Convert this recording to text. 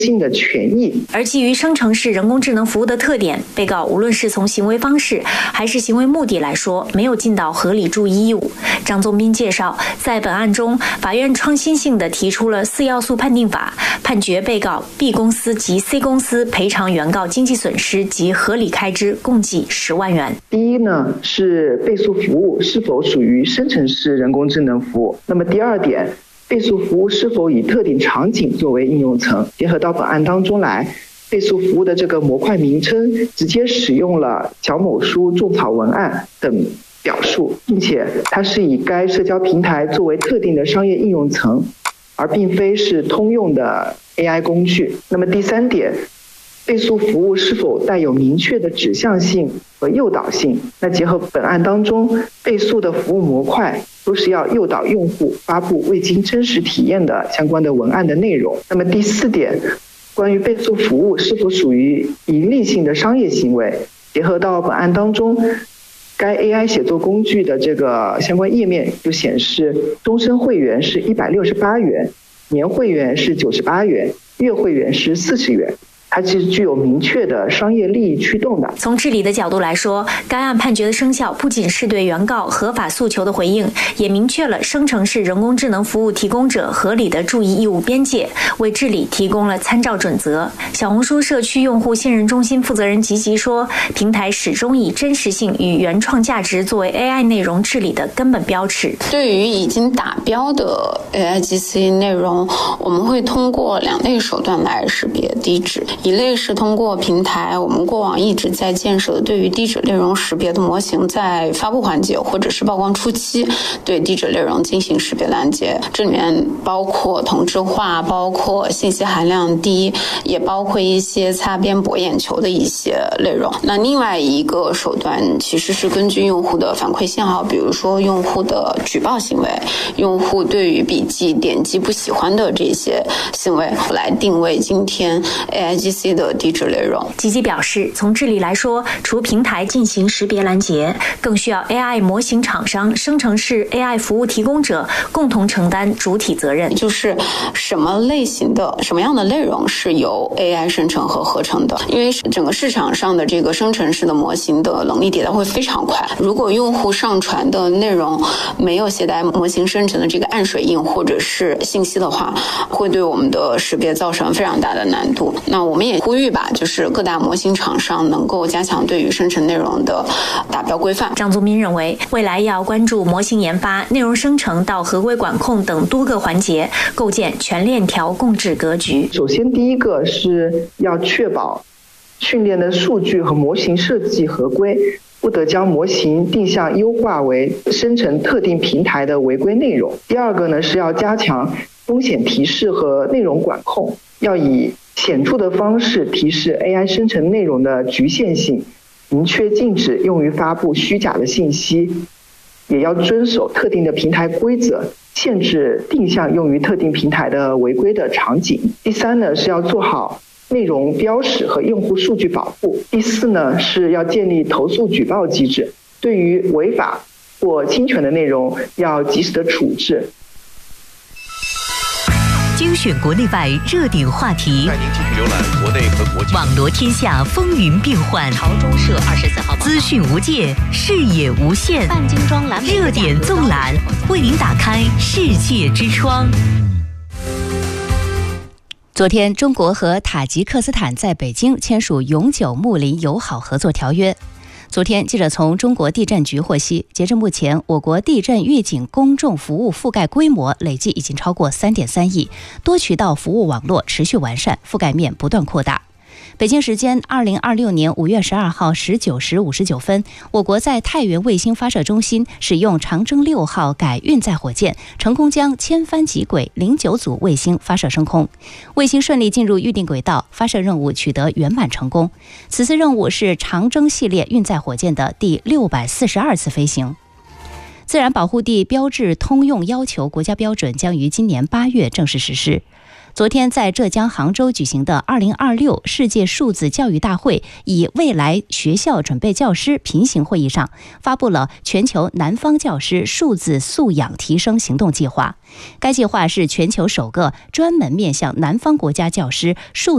性的权益。 而基于生成式人工智能服务的特点，被告无论是从行为方式还是行为目的来说，没有尽到合理注意义务。张宗斌介绍，在本案中，法院创新性地提出了4要素判定法，判决被告 B 公司及 C 公司赔偿原告经济损失及合理开支共计10万元。 第一呢，是倍速服务是否属于生成式人工智能服务。那么第二点，倍速服务是否以特定场景作为应用层。结合到本案当中来，倍速服务的这个模块名称直接使用了乔某书种草文案等表述，并且它是以该社交平台作为特定的商业应用层，而并非是通用的 AI 工具。那么第三点，倍速服务是否带有明确的指向性和诱导性。那结合本案当中，倍速的服务模块都是要诱导用户发布未经真实体验的相关的文案的内容。那么第四点，关于倍速服务是否属于盈利性的商业行为，结合到本案当中，该 AI 写作工具的这个相关页面就显示，终身会员是168元，年会员是98元，月会员是40元。它是具有明确的商业利益驱动的。 从治理的角度来说，该案判决的生效不仅是对原告合法诉求的回应，也明确了生成式人工智能服务提供者合理的注意义务边界，为治理提供了参照准则。小红书社区用户信任中心负责人吉吉说，平台始终以真实性与原创价值作为 AI 内容治理的根本标尺。 对于已经达标的 AIGC 内容，我们会通过2类手段来识别低质。一类是通过平台我们过往一直在建设的对于低质内容识别的模型，在发布环节或者是曝光初期对低质内容进行识别拦截，这里面包括同质化，包括信息含量低，也包括一些擦边博眼球的一些内容。那另外一个手段其实是根据用户的反馈信号，比如说用户的举报行为，用户对于笔记点击不喜欢的这些行为，来定位今天 AIGC的低质内容。 吉吉表示，从治理来说，除平台进行识别拦截，更需要 AI 模型厂商、生成式 AI 服务提供者共同承担主体责任。 就是什么类型的、什么样的内容是由 AI 生成和合成的？因为整个市场上的这个生成式的模型的能力迭代会非常快，如果用户上传的内容没有携带模型生成的这个暗水印或者是信息的话，会对我们的识别造成非常大的难度。那我们也呼吁吧，就是各大模型厂商能够加强对于生成内容的达标规范。 张宗斌认为，未来要关注模型研发、内容生成到合规管控等多个环节，构建全链条共治格局。 首先，第一个是要确保训练的数据和模型设计合规，不得将模型定向优化为生成特定平台的违规内容。第二个呢，是要加强风险提示和内容管控，要以显著的方式提示 AI 生成内容的局限性，明确禁止用于发布虚假的信息，也要遵守特定的平台规则，限制定向用于特定平台的违规的场景。第三呢，是要做好内容标识和用户数据保护。第四呢，是要建立投诉举报机制，对于违法或侵权的内容要及时的处置。 精选国内外热点话题， 带您继续浏览国内和国际。 网罗天下风云变幻。 朝中社24号资讯无界，视野无限。 半精装蓝莓热点纵览，为您打开世界之窗。昨天，中国和塔吉克斯坦在北京签署永久睦邻友好合作条约。昨天，记者从中国地震局获悉，截至目前，我国地震预警公众服务覆盖规模累计已经超过3.3亿，多渠道服务网络持续完善，覆盖面不断扩大。北京时间2026年5月12号19时59分，我国在太原卫星发射中心使用长征6号改运载火箭，成功将千帆极轨09组卫星发射升空，卫星顺利进入预定轨道，发射任务取得圆满成功。此次任务是长征系列运载火箭的第642次飞行。自然保护地标志通用要求国家标准将于今年8月正式实施。 昨天在浙江杭州举行的2026世界数字教育大会以未来学校准备教师平行会议上，发布了全球南方教师数字素养提升行动计划。该计划是全球首个专门面向南方国家教师数